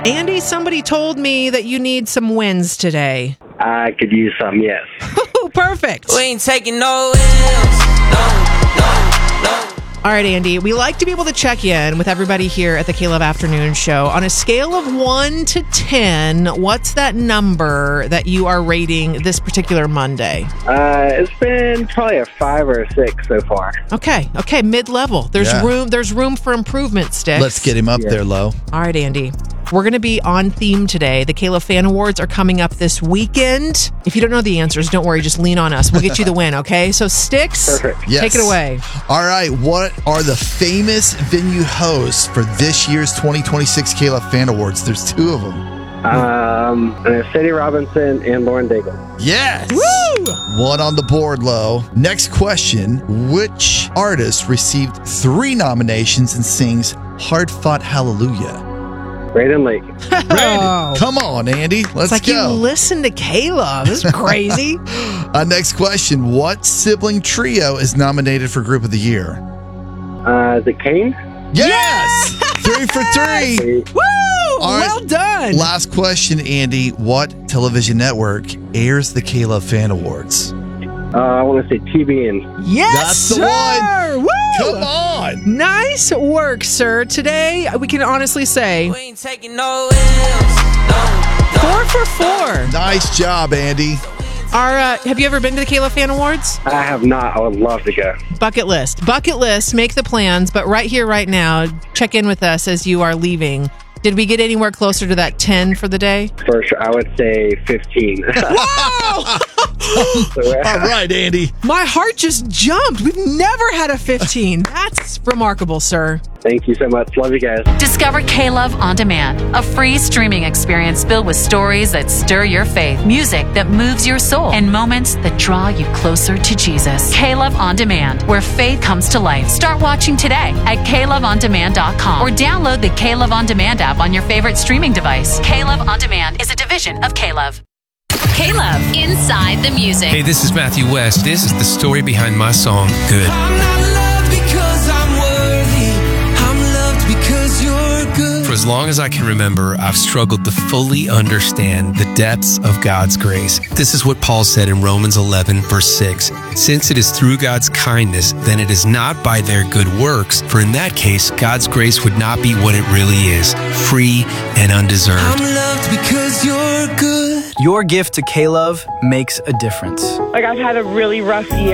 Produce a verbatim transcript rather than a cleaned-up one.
Andy, somebody told me that you need some wins today. I could use some, yes. Perfect. We ain't taking no L's. No, no, no. All right, Andy, we like to be able to check in with everybody here at the K-Love Afternoon Show. On a scale of one to ten, what's that number that you are rating this particular Monday? Uh, it's been probably a five or a six so far. Okay, okay, mid-level. There's Yeah. room There's room for improvement, Sticks. Let's get him up Yeah. there, Lo. All right, Andy. We're going to be on theme today. The K-Love Fan Awards are coming up this weekend. If you don't know the answers, don't worry. Just lean on us. We'll get you the win, okay? So, Sticks, Perfect. Yes. take it away. All right, what are the famous venue hosts for this year's twenty twenty-six K-Love Fan Awards? There's two of them. Um, uh, Sadie Robinson and Lauren Daigle. Yes! Woo! One on the board, Lo. Next question. Which artist received three nominations and sings Hard Fought Hallelujah? Braden Lake. Oh. Come on, Andy. Let's It's like go. you listen to K-Love. This is crazy. Uh, next question. What sibling trio is nominated for Group of the Year? Uh, is it Kane? Yes! Three for three. Woo! All right. Well done. Last question, Andy. What television network airs the K-Love Fan Awards? Uh, I want to say T V N. Yes, That's the sir. one. Woo! Come on. Nice work, sir. Today, we can honestly say We ain't taking no L's. No, no. four for four. Nice job, Andy. Our, uh, have you ever been to the K-Love Fan Awards? I have not. I would love to go. Bucket list. Bucket list. Make the plans. But right here, right now, check in with us as you are leaving. Did we get anywhere closer to that ten for the day? For sure, I would say fifteen. Wow! So, uh, All right, Andy. My heart just jumped. We've never had a fifteen. That's remarkable, sir. Thank you so much. Love you guys. Discover K-Love On Demand, a free streaming experience filled with stories that stir your faith, music that moves your soul, and moments that draw you closer to Jesus. K-Love On Demand, where faith comes to life. Start watching today at K Love On Demand dot com or download the K-Love On Demand app on your favorite streaming device. K-Love On Demand is a division of K-Love. K-Love, inside the music. Hey, this is Matthew West. This is the story behind my song, Good. I'm not loved because I'm worthy. I'm loved because you're good. For as long as I can remember, I've struggled to fully understand the depths of God's grace. This is what Paul said in Romans eleven, verse six. Since it is through God's kindness, then it is not by their good works. For in that case, God's grace would not be what it really is, free and undeserved. I'm loved because you're good. Your gift to K-Love makes a difference. Like, I've had a really rough year.